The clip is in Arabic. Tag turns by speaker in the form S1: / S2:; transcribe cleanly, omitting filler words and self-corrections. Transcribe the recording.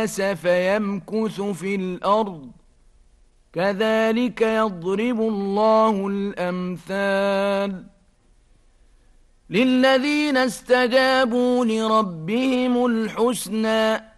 S1: فيمكث في الأرض كذلك يضرب الله الأمثال للذين استجابوا لربهم الحسنى